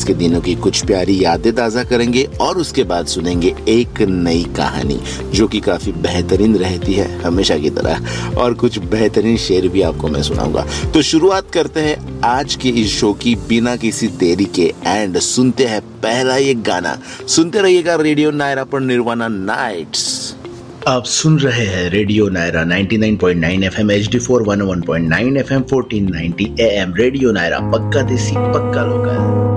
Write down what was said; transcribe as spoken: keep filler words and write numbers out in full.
College के दिनों की कुछ प्यारी यादें ताज़ा करेंगे और उसके बाद सुनेंगे एक नई कहानी जो कि काफ़ी बेहतरीन रहती है हमेशा की तरह, और कुछ बेहतरीन शेर भी आपको मैं सुनाऊंगा। तो शुरुआत करते हैं आज के इस शो की बिना किसी देरी के एंड सुनते हैं पहला ये गाना। सुनते रहिएगा रेडियो नायरा पर निर्वाणा नाइट्स। आप सुन रहे हैं रेडियो नायरा निन्यानवे point now FM H D four one one point now FM fourteen ninety am. Radio Naira, पक्का देसी पक्का लोकल।